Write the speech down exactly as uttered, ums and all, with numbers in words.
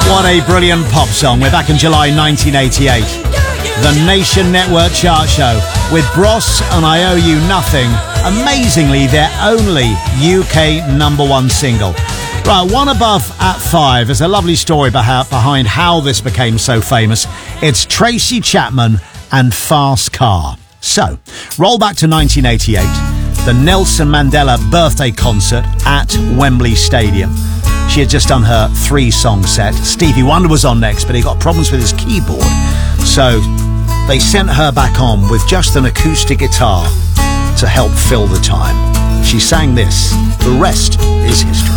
What a brilliant pop song. We're back in July nineteen eighty-eight. The Nation Network chart show with Bros and I Owe You Nothing. Amazingly, their only U K number one single. Right, one above at five. There's a lovely story behind how this became so famous. It's Tracy Chapman and Fast Car. So, roll back to nineteen eighty-eight, the Nelson Mandela birthday concert at Wembley Stadium. She had just done her three-song set. Stevie Wonder was on next, but he got problems with his keyboard. So they sent her back on with just an acoustic guitar to help fill the time. She sang this. The rest is history.